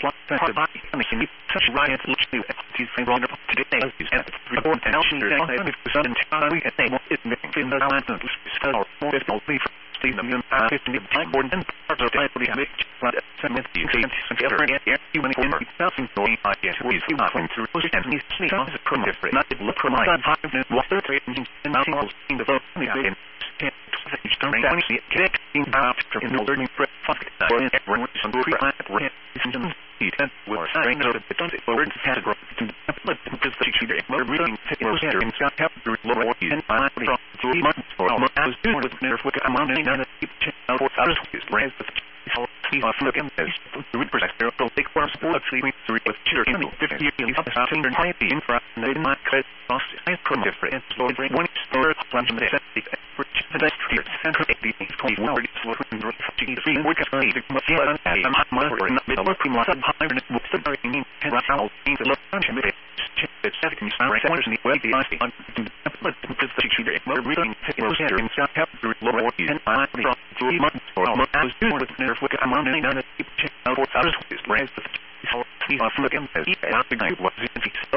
plot the body and the need such riots which new entities find wonderful today as these and report and I'll share on if the sun entirely and they want it in the island to spell more if they'll leave the million in the time born and parts of the body make but send the and ever get here you when for nothing going I get we see nothing through and these sleep on the primitive not the look from my 5 minutes water trading and nothing else in the boat and starting down see it in after in the learning for fuck or in everyone some free rent and we're saying that the don't forward category to let them just teach you more reading it was here in Scott have to lower and I from 3 months or almost I was doing with nerve with I'm on any other channel for others is raised with so see off look at this the represent there will take for sport sleeping through with children 50 years of something and high the infra and they might create lost I couldn't different so bring one store plan to the for the street and create the 20 hours for the work of the I'm not in the middle of the hybrid with the burning and rational in the luncheon it's setting right one is the way the ice on but the teacher more reading it was here in Scott have to lower and I from 3 months or almost I was doing with nerve with I'm on any other channel for others is raised with so see off look at the guy was in the so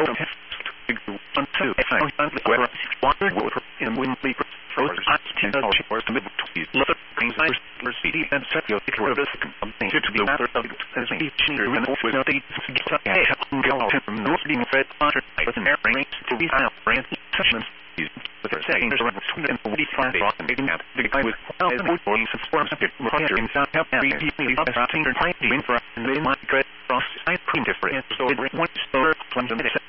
one two where water water in wind sleeper frozen or the middle to look things I was CD and set your ticker this something to be matter of as a teacher and also the go from north being fed water with an air range to be out brand sessions with her saying there's around 25 and making out the guy with as more points and forms of the in South have the infra and they might get across I print different so it one store plans and that's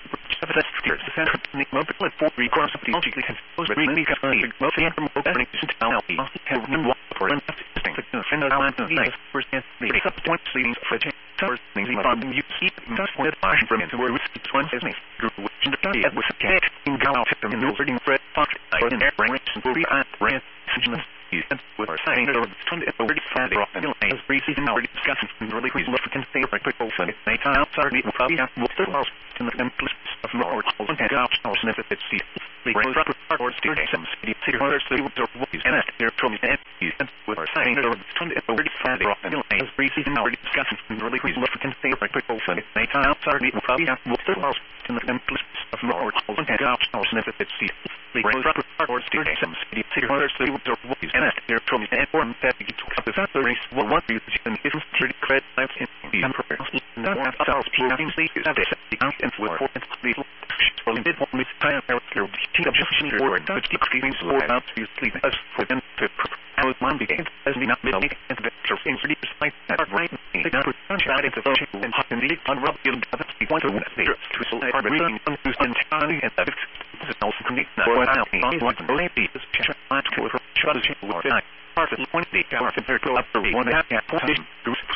the center of the multiple for recourse of the logically composed but really most from opening to tell me have been for an and the line of life first and the subsequent sleeping for first things you keep just with fire from into where it's one says me group which the cat with a cat in go out from the reading Fred Fox for an air range and we ran and with our saying that it's already fat off and as briefly and already discussing really please look and say right quick also they time outside the probably have to the house in the template of more and out or sniff it see the proper or steer some city orders to and here from and with our saying that it's already fat off and as briefly and already discussing really please look and say right quick also they time outside the probably have to the house in the template of more and out or sniff it see the proper or steer some city orders to and here from and form that you took up the race will want you to isn't pretty credit life in the emperor not ourselves being sleep is that the out and for the well did one with time character team of just or the decreasing slow out to sleep as for them to how one began as the not middle and the things really like that right the not sunshine into the ocean and hot and the unrubbed you the point of the to so hard reading unused entirely and that is also connect for out one maybe is shut to shut or part of 20 hours compared to up to 1.5 position